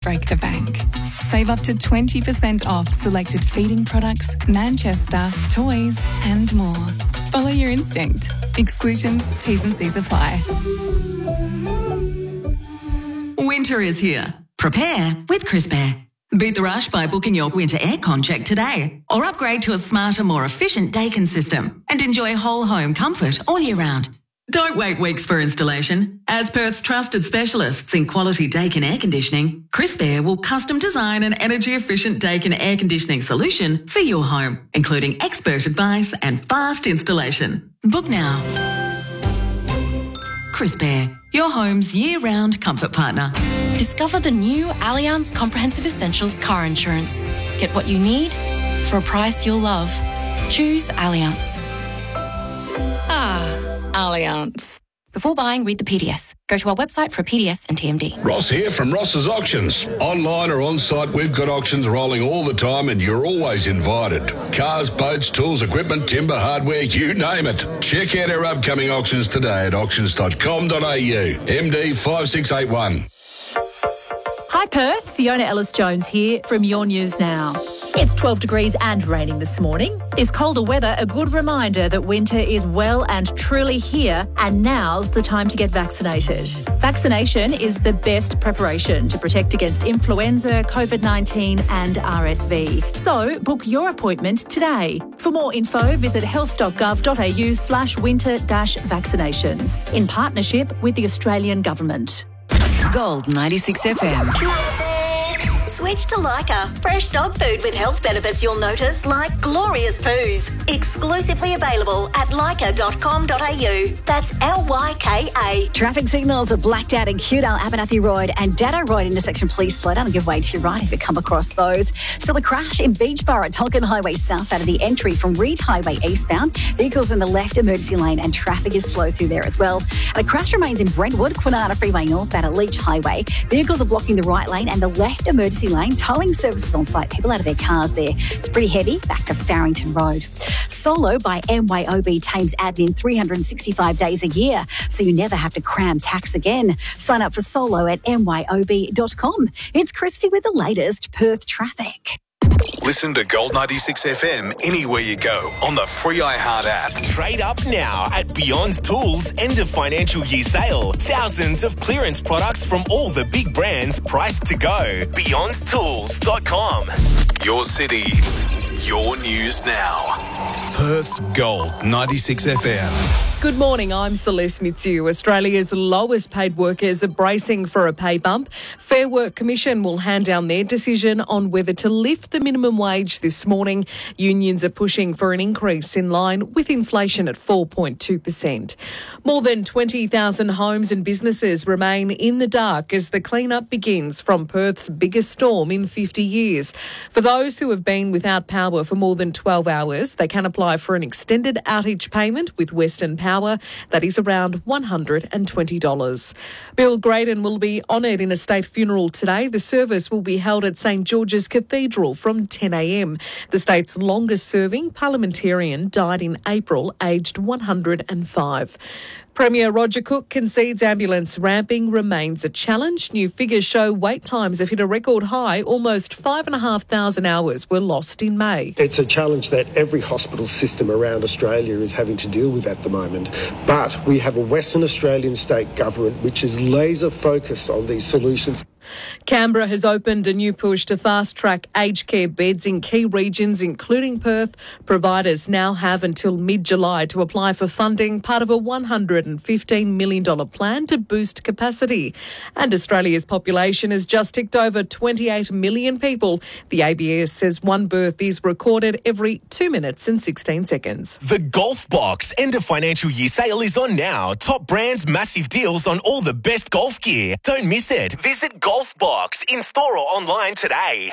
break the bank. Save up to 20% off selected feeding products, Manchester, toys and more. Follow your instinct. Exclusions, T's and C's apply. Winter is here. Prepare with Crisp Air. Beat the rush by booking your winter aircon check today, or upgrade to a smarter, more efficient Daikin system and enjoy whole home comfort all year round. Don't wait weeks for installation. As Perth's trusted specialists in quality Daikin air conditioning, Crisp Air will custom design an energy-efficient Daikin air conditioning solution for your home, including expert advice and fast installation. Book now. Crisp Air, your home's year-round comfort partner. Discover the new Allianz Comprehensive Essentials car insurance. Get what you need for a price you'll love. Choose Allianz. Allianz. Before buying, read the PDS. Go to our website for a PDS and TMD. Ross here from Ross's Auctions. Online or on-site, we've got auctions rolling all the time and you're always invited. Cars, boats, tools, equipment, timber, hardware, you name it. Check out our upcoming auctions today at auctions.com.au. MD 5681. Hi Perth, Fiona Ellis-Jones here from Your News Now. It's 12 degrees and raining this morning. Is colder weather a good reminder that winter is well and truly here, and now's the time to get vaccinated? Vaccination is the best preparation to protect against influenza, COVID-19 and RSV. So book your appointment today. For more info, visit health.gov.au/winter-vaccinations in partnership with the Australian Government. Gold 96 FM. Switch to Lyca. Fresh dog food with health benefits you'll notice, like glorious poos. Exclusively available at lyca.com.au. That's LYKA. Traffic signals are blacked out in Cudal, Abernathy Road and Dado Road intersection. Please slow down and give way to your right if you come across those. Still a crash in Beachborough at Tolkien Highway South out of the entry from Reed Highway eastbound. Vehicles in the left emergency lane and traffic is slow through there as well. And a crash remains in Brentwood, Kwinana Freeway northbound at Leach Highway. Vehicles are blocking the right lane and the left emergency lane. Towing services on site. People out of their cars there. It's pretty heavy. Back to Farrington Road. Solo by MYOB tames admin 365 days a year, so you never have to cram tax again. Sign up for Solo at myob.com. It's Christy with the latest Perth traffic. Listen to Gold 96 FM anywhere you go on the free iHeart app. Trade up now at Beyond Tools end of financial year sale. Thousands of clearance products from all the big brands priced to go. BeyondTools.com. Your city, your news now. Perth's Gold 96 FM. Good morning, I'm Celeste Mitsu. Australia's lowest paid workers are bracing for a pay bump. Fair Work Commission will hand down their decision on whether to lift the minimum wage this morning. Unions are pushing for an increase in line with inflation at 4.2%. More than 20,000 homes and businesses remain in the dark as the clean-up begins from Perth's biggest storm in 50 years. For those who have been without power for more than 12 hours, they can apply for an extended outage payment with Western Power. That is around $120. Bill Graydon will be honoured in a state funeral today. The service will be held at St George's Cathedral from 10 a.m. The state's longest-serving parliamentarian died in April, aged 105. Premier Roger Cook concedes ambulance ramping remains a challenge. New figures show wait times have hit a record high. Almost 5,500 hours were lost in May. It's a challenge that every hospital system around Australia is having to deal with at the moment. But we have a Western Australian state government which is laser focused on these solutions. Canberra has opened a new push to fast-track aged care beds in key regions, including Perth. Providers now have until mid-July to apply for funding, part of a $115 million plan to boost capacity. And Australia's population has just ticked over 28 million people. The ABS says one birth is recorded every 2 minutes and 16 seconds. The Golf Box end of financial year sale is on now. Top brands, massive deals on all the best golf gear. Don't miss it. Visit Golf Box in store or online today.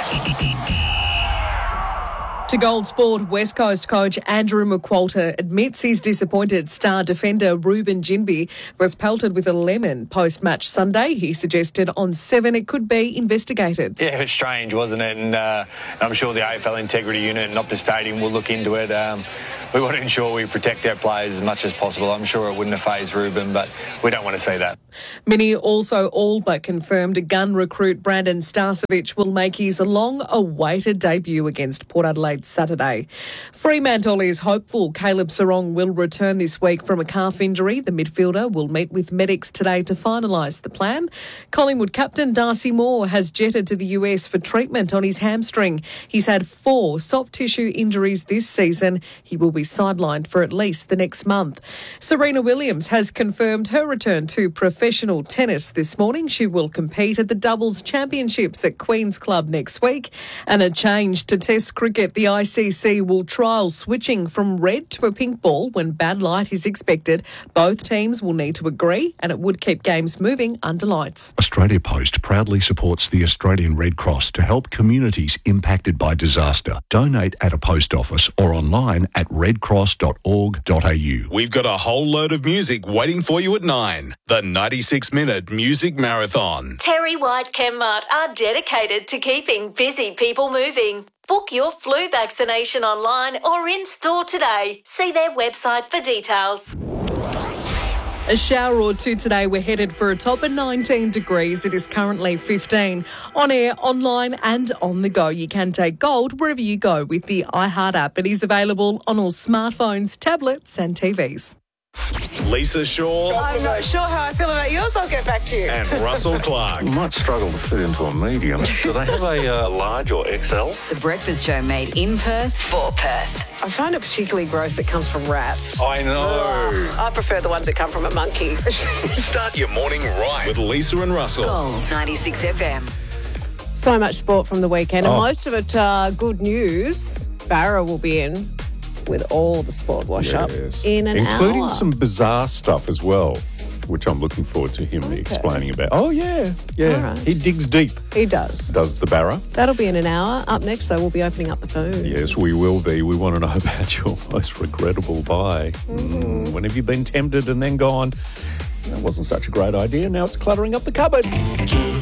To Gold Sport, West Coast coach Andrew McQualter admits he's disappointed star defender Ruben Ginbey was pelted with a lemon post-match Sunday. He suggested on 7 it could be investigated. Yeah, it was strange, wasn't it? And I'm sure the AFL Integrity Unit and Optus Stadium will look into it. we want to ensure we protect our players as much as possible. I'm sure it wouldn't have fazed Ruben, but we don't want to see that. Mini also all but confirmed gun recruit Brandon Starcevic will make his long-awaited debut against Port Adelaide Saturday. Fremantle is hopeful Caleb Serong will return this week from a calf injury. The midfielder will meet with medics today to finalise the plan. Collingwood captain Darcy Moore has jetted to the US for treatment on his hamstring. He's had 4 soft tissue injuries this season. He will be sidelined for at least the next month. Serena Williams has confirmed her return to professional tennis this morning. She will compete at the Doubles Championships at Queen's Club next week. And a change to Test cricket. The ICC will trial switching from red to a pink ball when bad light is expected. Both teams will need to agree, and it would keep games moving under lights. Australia Post proudly supports the Australian Red Cross to help communities impacted by disaster. Donate at a post office or online at redcross.org.au. We've got a whole load of music waiting for you at 9. The 96-minute music marathon. Terry White Chemmart are dedicated to keeping busy people moving. Book your flu vaccination online or in-store today. See their website for details. A shower or two today. We're headed for a top of 19 degrees. It is currently 15. On air, online and on the go. You can take gold wherever you go with the iHeart app. It is available on all smartphones, tablets and TVs. Lisa Shaw. I'm not sure how I feel about yours. I'll get back to you. And Russell Clark. Might struggle to fit into a medium. Do they have a large or XL? The Breakfast Show made in Perth for Perth. I find it particularly gross. It comes from rats. I know. I prefer the ones that come from a monkey. Start your morning right with Lisa and Russell. Gold 96 FM. So much sport from the weekend, and most of it good news. Barra will be in with all the sport wash-up in an hour. Including some bizarre stuff as well, which I'm looking forward to him explaining about. Oh, yeah. All right. He digs deep. He does. Does the Barra. That'll be in an hour. Up next, though, we'll be opening up the phone. Yes, we will be. We want to know about your most regrettable buy. When have you been tempted and then gone, that wasn't such a great idea, now it's cluttering up the cupboard?